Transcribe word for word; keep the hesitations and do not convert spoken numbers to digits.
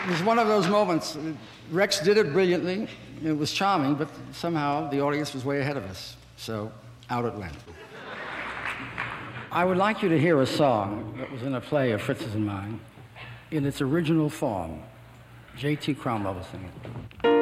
it was one of those moments. Rex did it brilliantly. It was charming, but somehow the audience was way ahead of us. So out it went. I would like you to hear a song that was in a play of Fritz's and mine in its original form. J T Cromwell was singing it.